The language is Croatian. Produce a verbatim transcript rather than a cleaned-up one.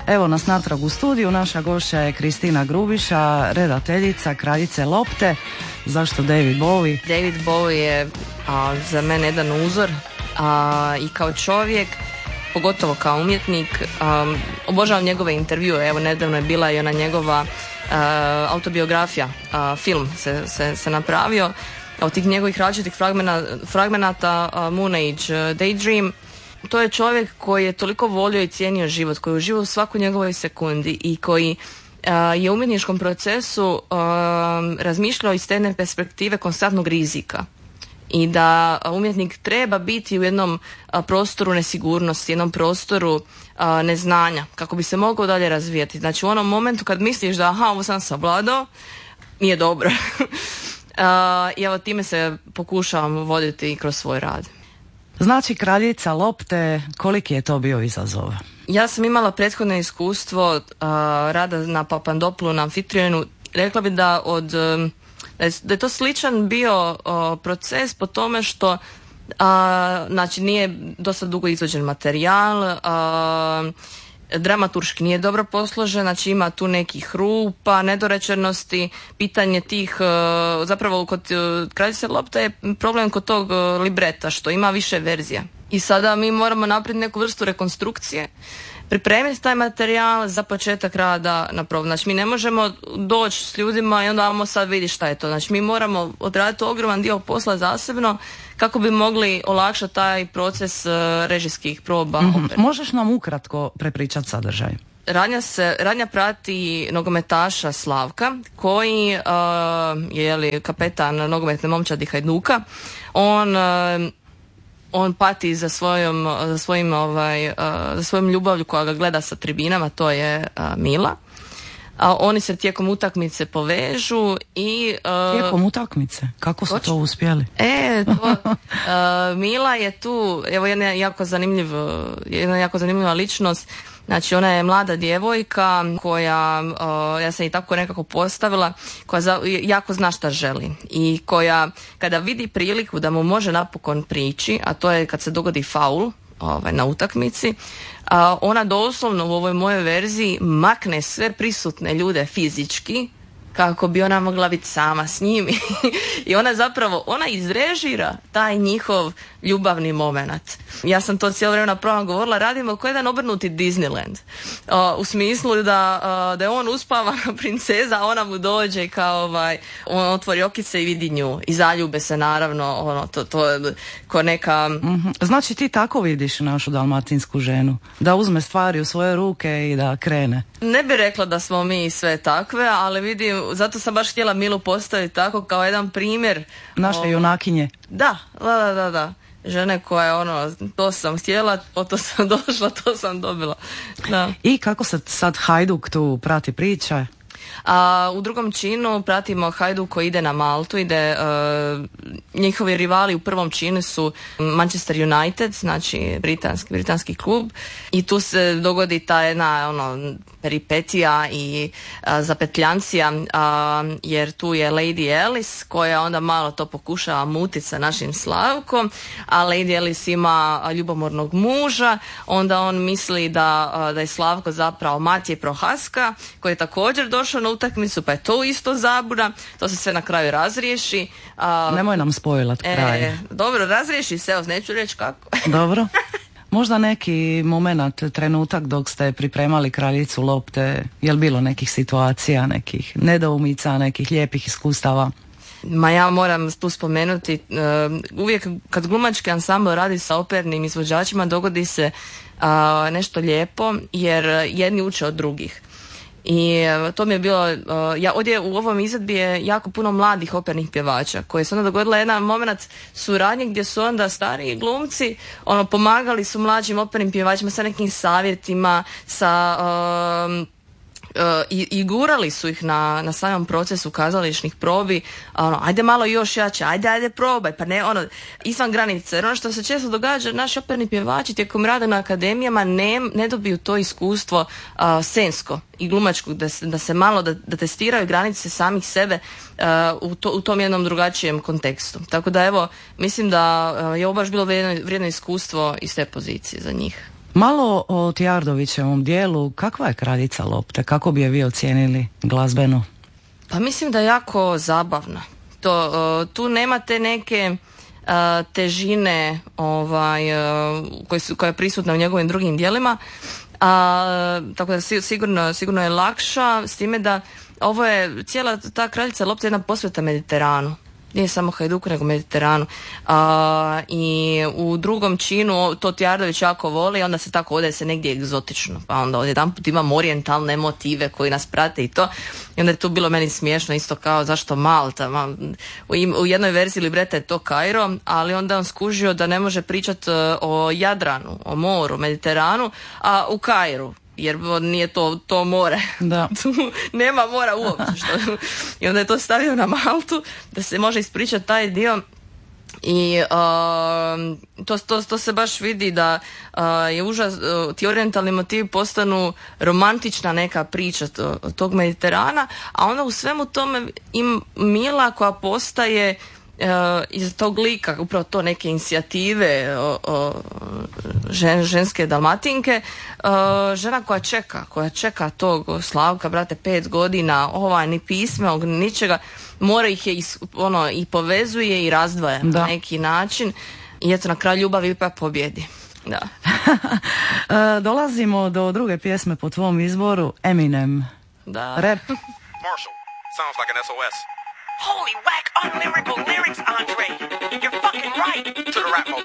Evo nas natrag u studiju, naša gošća je Kristina Grubiša, redateljica Kraljice lopte. Zašto David Bowie? David Bowie je a, za mene jedan uzor a, i kao čovjek, pogotovo kao umjetnik. A, obožavam njegove intervjue, evo nedavno je bila i ona njegova a, autobiografija, a, film se, se, se napravio od tih njegovih različitih fragmenata, uh, Moon Age, uh, Daydream. To je čovjek koji je toliko volio i cijenio život, koji je uživao u svakoj njegovoj sekundi i koji uh, je u umjetničkom procesu uh, razmišljao iz te jedne perspektive konstantnog rizika. I da umjetnik treba biti u jednom uh, prostoru nesigurnosti, jednom prostoru uh, neznanja, kako bi se mogao dalje razvijati. Znači u onom momentu kad misliš da aha, ovo sam savladao, nije dobro. Uh, i evo time se pokušavam voditi kroz svoj rad. Znači Kraljica lopte, koliki je to bio izazov? Ja sam imala prethodno iskustvo uh, rada na Papandopulu na Amfitrionu. Rekla bih da od um, da, je, da je to sličan bio uh, proces po tome što uh, znači nije dosta dugo izvođen materijal, uh, dramaturški nije dobro posložen, znači ima tu nekih rupa, nedorečenosti, pitanje tih, zapravo kod Kraljice lopte je problem kod tog libreta što ima više verzija. I sada mi moramo napraviti neku vrstu rekonstrukcije, pripremiti taj materijal za početak rada na probu. Znači mi ne možemo doći s ljudima i onda vamo sad vidi šta je to. Znači mi moramo odraditi ogroman dio posla zasebno kako bi mogli olakšati taj proces uh, režijskih proba. Mm-hmm. Možeš nam ukratko prepričati sadržaj? Radnja, se, radnja prati nogometaša Slavka koji uh, je li, kapetan nogometne momčadi Hajduka. On uh, on pati za svojom, za svojim, ovaj, uh, za svojom ljubavlju koja ga gleda sa tribinama, to je uh, Mila. A oni se tijekom utakmice povežu i... Uh, tijekom utakmice? Kako su to uspjeli? E, to, uh, Mila je tu, evo jedna jako zanimljiv, jedna jako zanimljiva ličnost. Znači ona je mlada djevojka koja, uh, ja sam i tako nekako postavila, koja za, jako zna šta želi i koja kada vidi priliku da mu može napokon prići, a to je kad se dogodi faul ovaj, na utakmici, a ona doslovno u ovoj mojoj verziji makne sve prisutne ljude fizički kako bi ona mogla biti sama s njim i ona zapravo, ona izrežira taj njihov ljubavni moment. Ja sam to cijelo vrijeme na provam govorila, radimo kao jedan obrnuti Disneyland. Uh, u smislu da, uh, da je on uspavana princeza, a ona mu dođe kao ovaj, on otvori okice i vidi nju i zaljube se naravno, ono, to, to ko neka... Mm-hmm. Znači ti tako vidiš našu dalmatinsku ženu? Da uzme stvari u svoje ruke i da krene? Ne bi rekla da smo mi sve takve, ali vidim, zato sam baš htjela Milu postaviti tako kao jedan primjer. Naše o... junakinje. Da, da, da, da. Žene koja je ono, to sam htjela, o to sam došla, to sam dobila. Da. I kako se sad Hajduk tu prati priča? A, u drugom činu pratimo Hajduk koji ide na Maltu, ide, uh, njihovi rivali u prvom činu su Manchester United, znači britanski, britanski klub i tu se dogodi ta jedna ono, peripetija i uh, zapetljancija uh, jer tu je Lady Alice koja onda malo to pokušava mutiti sa našim Slavkom, a Lady Alice ima ljubomornog muža, onda on misli da, uh, da je Slavko zapravo Matije Prohaska koji je također došao na utakmicu, pa je to isto zabuna, to se sve na kraju razriješi. A, Nemoj nam spoilat kraj. E, dobro, razriješi se, evo, neću reći kako. Dobro. Možda neki moment, trenutak dok ste pripremali Kraljicu lopte, je li bilo nekih situacija, nekih nedoumica, nekih lijepih iskustava? Ma ja moram tu spomenuti, uh, uvijek kad glumački ansambl radi sa opernim izvođačima dogodi se uh, nešto lijepo jer jedni uče od drugih. I to mi je bilo, ja, ovdje u ovom izvedbi je jako puno mladih opernih pjevača koje se onda dogodila jedan moment suradnje gdje su onda stariji glumci ono, pomagali su mlađim opernim pjevačima sa nekim savjetima, sa... Um, Uh, i, i gurali su ih na, na samom procesu kazališnih probi, ono, ajde malo još jače, ajde, ajde probaj, pa ne, ono, izvan granice. Jer ono što se često događa, naši operni pjevači tijekom rada na akademijama ne, ne dobiju to iskustvo uh, scensko i glumačko, da se, da se malo, da, da testiraju granice samih sebe uh, u, to, u tom jednom drugačijem kontekstu. Tako da evo, mislim da uh, je ovo baš bilo vrijedno, vrijedno iskustvo iz te pozicije za njih. Malo o Tijardovićevom dijelu, kakva je Kraljica lopte, kako bi je vi ocijenili glazbeno? Pa mislim da je jako zabavna. To, uh, tu nema te neke uh, težine ovaj, uh, koje su, koja je prisutna u njegovim drugim dijelima, a, tako da sigurno, sigurno je lakša, s time da ovo je cijela ta Kraljica lopte jedna posveta Mediteranu. Nije samo Hajduku, nego Mediteranu. A, I u drugom činu to Tijardović jako voli, onda se tako ode se negdje egzotično. Pa onda odjedanput imamo orijentalne motive koji nas prate i to. I onda je tu bilo meni smiješno isto kao zašto Malta. Ma, u, im, u jednoj verziji libreta je to Kairo, ali onda on skužio da ne može pričati o Jadranu, o moru, Mediteranu, a u Kairu. Jer nije to, to more. Da. Tu nema mora uopće. Što... I onda je to stavio na Maltu da se može ispričati taj dio. I uh, to, to, to se baš vidi da uh, je užas, uh, ti orijentalni motivi postanu romantična neka priča to, tog Mediterana, a onda u svemu tome im Mila koja postaje Uh, iz tog lika, upravo to neke inicijative o, o, žen, ženske Dalmatinke, uh, žena koja čeka, koja čeka tog Slavka, brate, pet godina, ovaj, ni pisma, ni ničega, mora ih je is, ono, i povezuje i razdvaja da. Na neki način i eto na kraju ljubav ipak pobjedi. Da. uh, dolazimo do druge pjesme po tvom izboru, Eminem. Da. Rap. Marshall, sounds like an S O S. Holy whack, unlyrical lyrics, Andre. You're fucking right. To the rap mode.